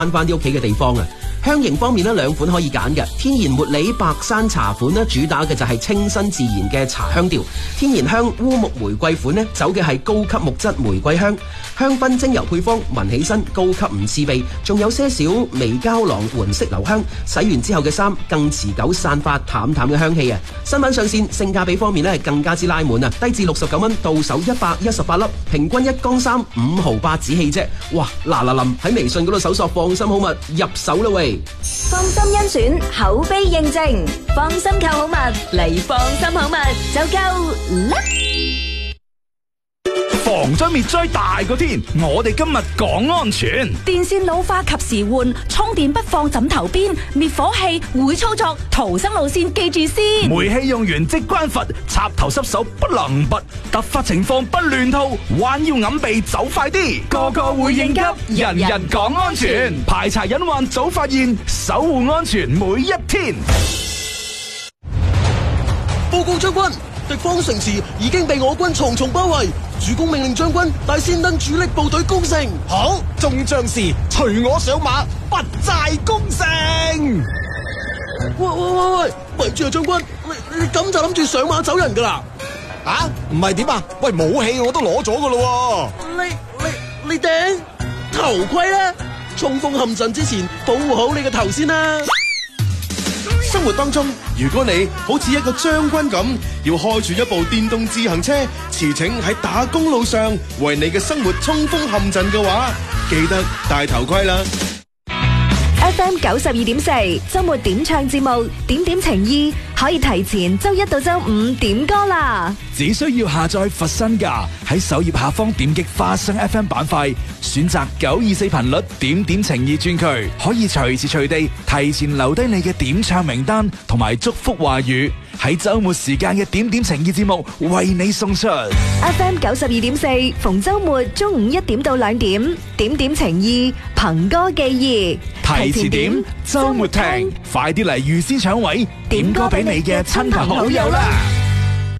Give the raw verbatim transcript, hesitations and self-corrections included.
慳翻啲屋企嘅地方啊！香型方面呢，兩款可以揀嘅，天然茉莉白山茶款呢，主打嘅就係清新自然嘅茶香調；天然香烏木玫瑰款呢，走嘅係高級木質玫瑰香。香薰精油配方，聞起身高級唔刺鼻，仲有些少微膠囊緩釋留香，洗完之後嘅衫更持久，散發淡淡嘅香氣啊！新品上線，性價比方面呢，更加之拉滿啊，低至六十九蚊，到手一百一十八粒，平均一缸衫五毫八子氣啫！哇，嗱嗱臨喺微信嗰度搜索放心好物入手啦喂！ 放心甄選，口碑認證，放心購好物嚟放心好物就夠啦！ 防災滅災大過天，我哋今日講安全。 電線老化及時換，充電不放枕頭邊，滅火器會操作，逃生路線記住先。 煤氣用完即關閥，插頭濕手不能拔，突發情況不亂套，彎腰揞鼻走快啲，個個會應急，人人講安全，排查隱患早發現，守護安全每一天。 報告將軍，敵方城池已經被我軍重重包圍，主公命令將軍帶先登主力部隊攻城。 好，眾將士隨我上馬，不寨攻城。 喂喂喂喂，咪住啊將軍，你你咁就諗住上馬走人噶啦？ 啊，唔係點啊？喂，武器我都攞咗噶咯。 你你你頂頭盔咧，衝鋒陷陣之前保護好你個頭先啦。 生活當中，如果你好似一個將軍咁，要開住一部電動自行車，馳騁喺打公路上，為你嘅生活衝鋒陷陣嘅話，記得戴頭盔啦。 F M 九十二點四周末點唱節目，點點情意可以提前周一到周五點歌啦。 只需要下載佛身價，喺首頁下方點擊花生 F M 板塊，選擇九二四頻率點點情意專區，可以隨時隨地提前留低你嘅點唱名單同埋祝福話語，喺周末時間嘅點點情意節目為你送出。 F M 九十二點四逢周末中午一點到兩點，點點情意憑歌寄意， 提前點周末聽，快啲嚟預先搶位，點歌俾你嘅親朋好友啦！